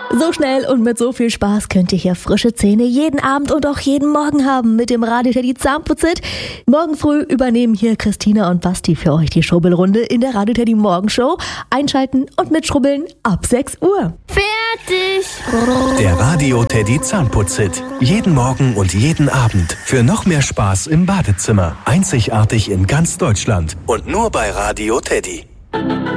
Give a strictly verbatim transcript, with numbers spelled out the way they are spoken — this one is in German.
So schnell und mit so viel Spaß könnt ihr hier frische Zähne jeden Abend und auch jeden Morgen haben mit dem Radio Teddy Zahnputz-Hit. Morgen früh übernehmen hier Christina und Basti für euch die Schrubbelrunde in der Radio Teddy Morgenshow. Einschalten und mitschrubbeln ab sechs Uhr. Fertig! Der Radio Teddy Zahnputz-Hit. Jeden Morgen und jeden Abend. Für noch mehr Spaß im Badezimmer. Einzigartig in ganz Deutschland. Und nur bei Radio Teddy.